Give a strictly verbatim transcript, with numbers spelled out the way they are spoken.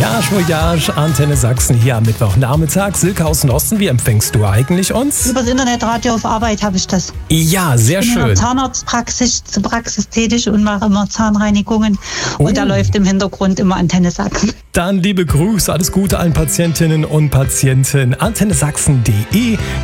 Voyage, Voyage, Antenne Sachsen hier am Mittwochnachmittag. Silke aus dem Osten, wie empfängst du eigentlich uns? Übers Internetradio auf Arbeit habe ich das. Ja, sehr ich bin schön. in der Zahnarztpraxis Praxis tätig und mache immer Zahnreinigungen. Oh. Und da läuft im Hintergrund immer Antenne Sachsen. Dann liebe Grüße, alles Gute allen Patientinnen und Patienten. antenne sachsen punkt de